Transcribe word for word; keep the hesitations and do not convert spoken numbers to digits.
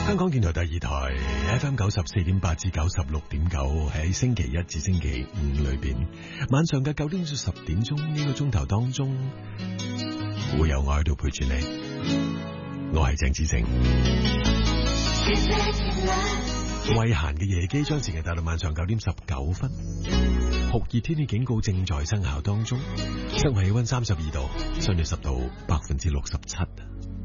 香港電台第二台 F M 九十四點八至九十六點九，喺星期一至星期五裏邊，晚上嘅九點至十點鐘呢個鐘頭當中，會有我喺度陪住你。我係鄭子誠。慧嫻嘅夜機將時間帶到晚上九點十九分，酷熱天氣警告正在生效當中，室外氣溫三十二度，相對濕度百分之六十七。